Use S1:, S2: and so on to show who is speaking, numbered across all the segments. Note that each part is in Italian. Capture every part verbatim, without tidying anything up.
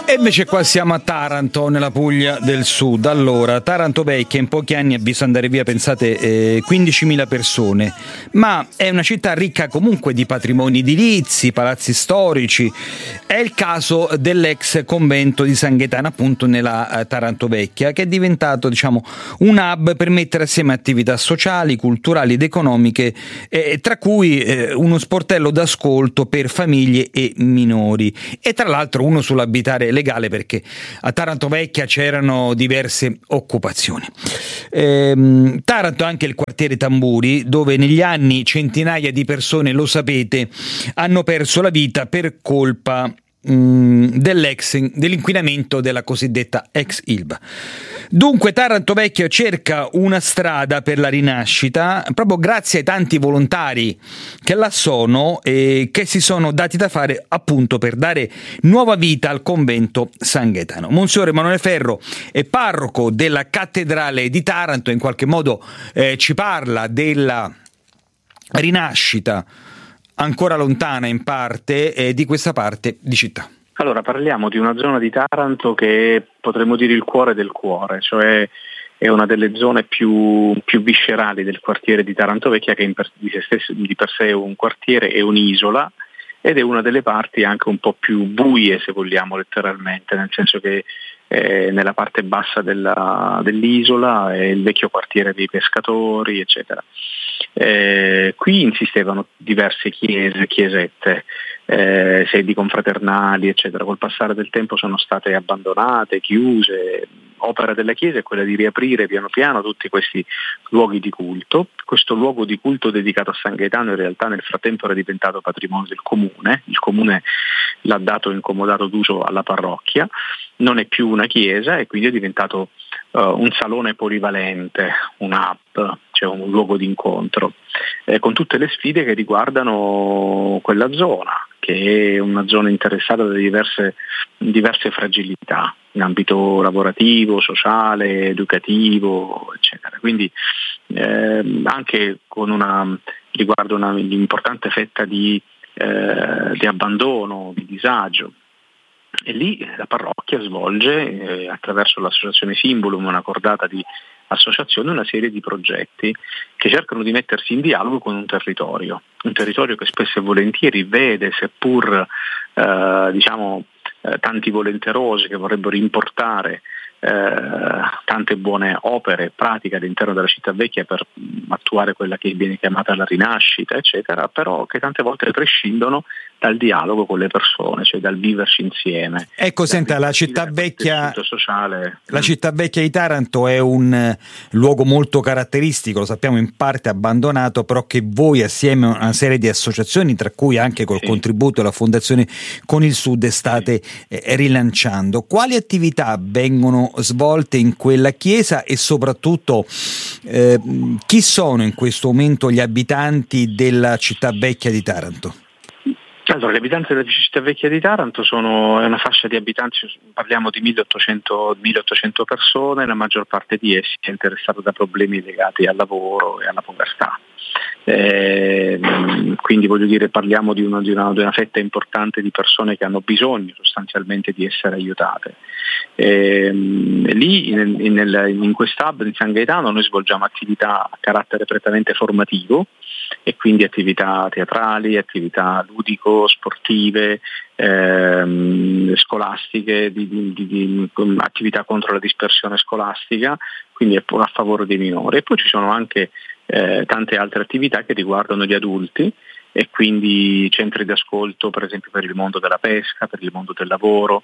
S1: E invece qua siamo a Taranto, nella Puglia del Sud. Allora, Taranto Vecchia in pochi anni ha visto andare via, pensate, eh, quindicimila persone, ma è una città ricca comunque di patrimoni edilizi, palazzi storici. È il caso dell'ex convento di San Gaetano, appunto nella eh, Taranto Vecchia, che è diventato, diciamo, un hub per mettere assieme attività sociali, culturali ed economiche, eh, tra cui eh, uno sportello d'ascolto per famiglie e minori, e tra l'altro uno sull'abitare legale, perché a Taranto Vecchia c'erano diverse occupazioni. Ehm, Taranto è anche il quartiere Tamburi, dove negli anni centinaia di persone, lo sapete, hanno perso la vita per colpa dell'ex dell'inquinamento della cosiddetta ex Ilva. Dunque Taranto Vecchio cerca una strada per la rinascita proprio grazie ai tanti volontari che là sono e che si sono dati da fare appunto per dare nuova vita al convento San Gaetano. Monsignor Emanuele Ferro è parroco della cattedrale di Taranto, in qualche modo eh, ci parla della rinascita ancora lontana in parte eh, di questa parte di città.
S2: Allora, parliamo di una zona di Taranto che potremmo dire il cuore del cuore, cioè è una delle zone più, più viscerali del quartiere di Taranto Vecchia, che in per, di, sé stesso, di per sé è un quartiere, è un'isola, ed è una delle parti anche un po' più buie, se vogliamo letteralmente, nel senso che eh, nella parte bassa della, dell'isola è il vecchio quartiere dei pescatori, eccetera. Eh, qui insistevano diverse chiese, chiesette, eh, sedi confraternali, eccetera. Col passare del tempo sono state abbandonate, chiuse. Opera della Chiesa è quella di riaprire piano piano tutti questi luoghi di culto. Questo luogo di culto dedicato a San Gaetano in realtà nel frattempo era diventato patrimonio del comune, il comune l'ha dato in comodato d'uso alla parrocchia, non è più una chiesa e quindi è diventato uh, un salone polivalente, un hub, cioè un luogo di incontro, eh, con tutte le sfide che riguardano quella zona, che è una zona interessata da diverse, diverse fragilità in ambito lavorativo, sociale, educativo, eccetera. Quindi eh, anche con una riguardo una importante fetta di, eh, di abbandono, di disagio. E lì la parrocchia svolge, eh, attraverso l'associazione Simbolum, una cordata di associazioni, una serie di progetti che cercano di mettersi in dialogo con un territorio, un territorio che spesso e volentieri vede, seppur eh, diciamo eh, tanti volenterosi che vorrebbero importare eh, tante buone opere e pratiche all'interno della città vecchia per attuare quella che viene chiamata la rinascita, eccetera, però che tante volte prescindono dal dialogo con le persone, cioè dal viverci insieme.
S1: Ecco, senta, la città vecchia
S2: sociale.
S1: la città vecchia di Taranto è un luogo molto caratteristico, lo sappiamo, in parte abbandonato, però che voi assieme a una serie di associazioni, tra cui anche col sì. contributo della Fondazione Con il Sud, state sì. eh, rilanciando. Quali attività vengono svolte in quella chiesa e soprattutto eh, chi sono in questo momento gli abitanti della città vecchia di Taranto?
S2: Allora, gli abitanti della città vecchia di Taranto sono è una fascia di abitanti, parliamo di milleottocento persone, la maggior parte di essi è interessata da problemi legati al lavoro e alla povertà. Eh, quindi voglio dire, parliamo di una, di, una, di una fetta importante di persone che hanno bisogno sostanzialmente di essere aiutate. Eh, lì in, in, in quest'hub di San Gaetano noi svolgiamo attività a carattere prettamente formativo, e quindi attività teatrali, attività ludico-sportive, ehm, scolastiche, di, di, di, di, attività contro la dispersione scolastica, quindi a favore dei minori. E poi ci sono anche eh, tante altre attività che riguardano gli adulti, e quindi centri di ascolto per esempio per il mondo della pesca, per il mondo del lavoro,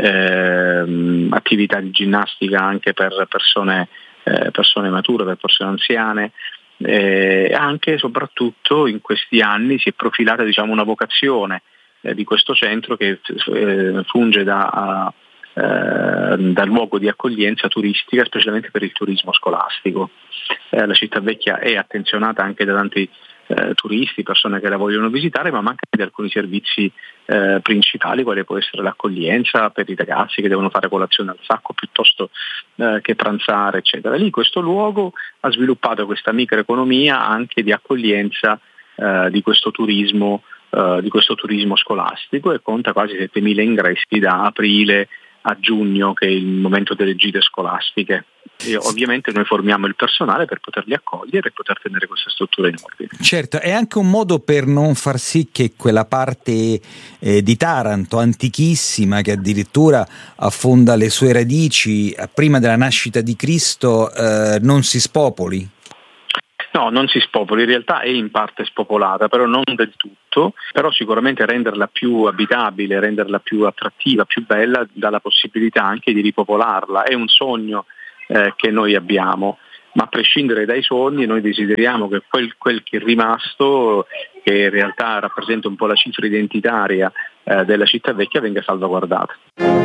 S2: ehm, attività di ginnastica anche per persone, eh, persone mature, per persone anziane. Eh, anche e soprattutto in questi anni si è profilata, diciamo, una vocazione eh, di questo centro che eh, funge da, eh, da luogo di accoglienza turistica, specialmente per il turismo scolastico. Eh, la città vecchia è attenzionata anche da tanti eh, turisti, persone che la vogliono visitare, ma manca di alcuni servizi eh, principali, quale può essere l'accoglienza per i ragazzi che devono fare colazione al sacco piuttosto eh, che pranzare, eccetera. Lì questo luogo ha sviluppato questa microeconomia anche di accoglienza eh, di questo turismo eh, di questo turismo scolastico, e conta quasi settemila ingressi da aprile a giugno, che è il momento delle gite scolastiche. E ovviamente noi formiamo il personale per poterli accogliere e poter tenere questa struttura in ordine.
S1: Certo, è anche un modo per non far sì che quella parte eh, di Taranto antichissima, che addirittura affonda le sue radici prima della nascita di Cristo, eh, non si spopoli.
S2: No, non si spopoli, in realtà è in parte spopolata, però non del tutto, però sicuramente renderla più abitabile, renderla più attrattiva, più bella, dà la possibilità anche di ripopolarla. È un sogno eh, che noi abbiamo, ma a prescindere dai sogni noi desideriamo che quel, quel che è rimasto, che in realtà rappresenta un po' la cifra identitaria eh, della città vecchia, venga salvaguardata.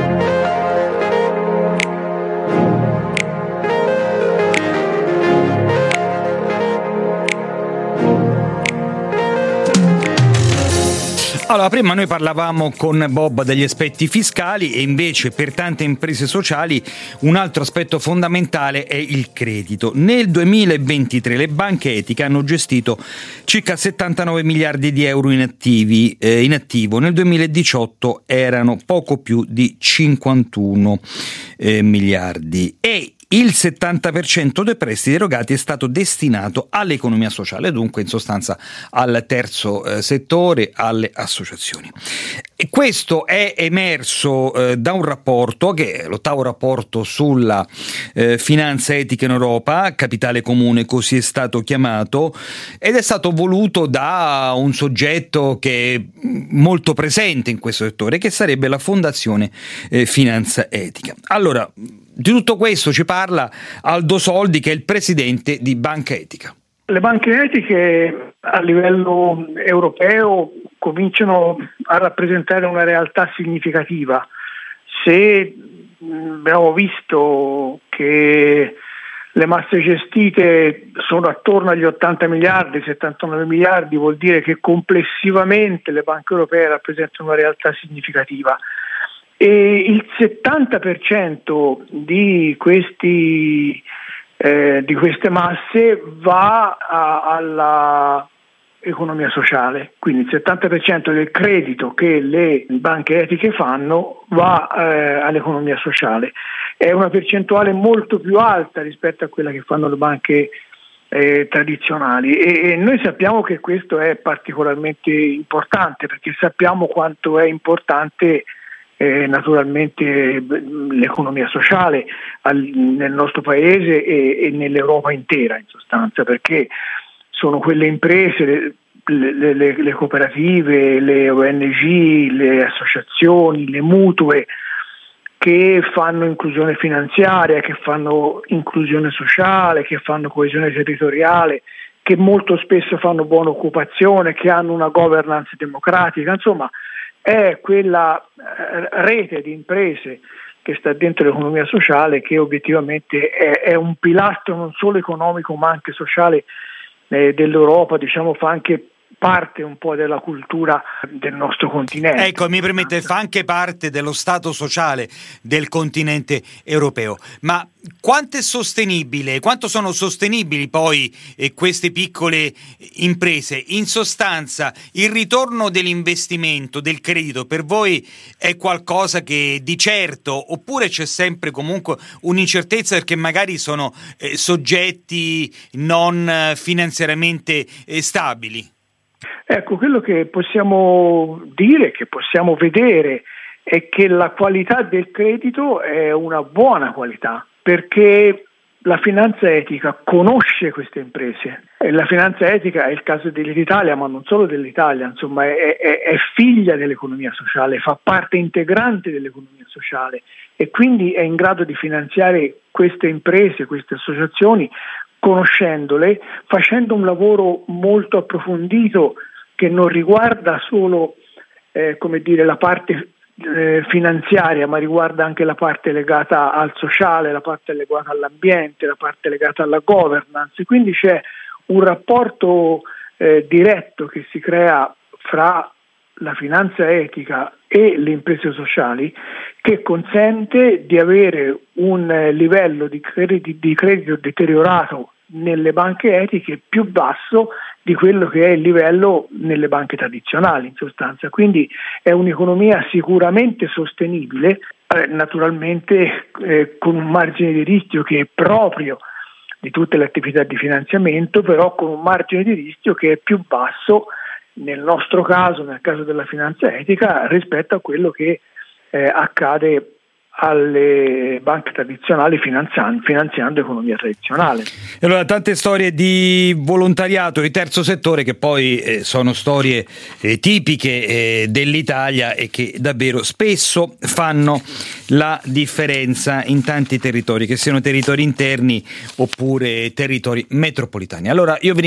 S1: Allora, prima noi parlavamo con Bob degli aspetti fiscali e invece per tante imprese sociali un altro aspetto fondamentale è il credito. Nel duemilaventitré le banche etiche hanno gestito circa settantanove miliardi di euro in, attivi, eh, in attivo, nel duemiladiciotto erano poco più di cinquantuno eh, miliardi e il settanta per cento dei prestiti erogati è stato destinato all'economia sociale, dunque in sostanza al terzo eh, settore, alle associazioni. E questo è emerso eh, da un rapporto, che è l'ottavo rapporto sulla eh, finanza etica in Europa, Capitale Comune così è stato chiamato, ed è stato voluto da un soggetto che è molto presente in questo settore, che sarebbe la Fondazione eh, Finanza Etica. Allora, di tutto questo ci parla Aldo Soldi, che è il presidente di Banca Etica.
S3: Le banche etiche a livello europeo cominciano a rappresentare una realtà significativa. Se abbiamo visto che le masse gestite sono attorno agli ottanta miliardi, settantanove miliardi, vuol dire che complessivamente le banche europee rappresentano una realtà significativa. E il settanta per cento di questi eh, di queste masse va a, alla economia sociale, quindi il settanta per cento del credito che le banche etiche fanno va eh, all'economia sociale. È una percentuale molto più alta rispetto a quella che fanno le banche eh, tradizionali e, e noi sappiamo che questo è particolarmente importante, perché sappiamo quanto è importante Eh, naturalmente l'economia sociale al, nel nostro paese e, e nell'Europa intera, in sostanza, perché sono quelle imprese, le, le, le cooperative, le O N G, le associazioni, le mutue che fanno inclusione finanziaria, che fanno inclusione sociale, che fanno coesione territoriale, che molto spesso fanno buona occupazione, che hanno una governance democratica, insomma è quella rete di imprese che sta dentro l'economia sociale che obiettivamente è, è un pilastro non solo economico ma anche sociale eh, dell'Europa, diciamo fa anche parte un po' della cultura del nostro continente.
S1: Ecco, mi permette, fa anche parte dello stato sociale del continente europeo. Ma quanto è sostenibile, quanto sono sostenibili poi eh, queste piccole imprese? In sostanza, il ritorno dell'investimento, del credito, per voi è qualcosa che di certo, oppure c'è sempre comunque un'incertezza perché magari sono eh, soggetti non finanziariamente eh, stabili?
S3: Ecco, quello che possiamo dire, che possiamo vedere, è che la qualità del credito è una buona qualità, perché la finanza etica conosce queste imprese. E la finanza etica è il caso dell'Italia, ma non solo dell'Italia, insomma è, è, è figlia dell'economia sociale, fa parte integrante dell'economia sociale e quindi è in grado di finanziare queste imprese, queste associazioni, conoscendole, facendo un lavoro molto approfondito che non riguarda solo eh, come dire, la parte eh, finanziaria, ma riguarda anche la parte legata al sociale, la parte legata all'ambiente, la parte legata alla governance. Quindi c'è un rapporto eh, diretto che si crea fra la finanza etica e le imprese sociali che consente di avere un eh, livello di credito, di credito deteriorato nelle banche etiche più basso di quello che è il livello nelle banche tradizionali in sostanza, quindi è un'economia sicuramente sostenibile, eh, naturalmente eh, con un margine di rischio che è proprio di tutte le attività di finanziamento, però con un margine di rischio che è più basso nel nostro caso, nel caso della finanza etica, rispetto a quello che eh, accade alle banche tradizionali finanziando, finanziando economia tradizionale.
S1: E allora tante storie di volontariato di terzo settore che poi eh, sono storie eh, tipiche eh, dell'Italia e che davvero spesso fanno la differenza in tanti territori, che siano territori interni oppure territori metropolitani. Allora io vi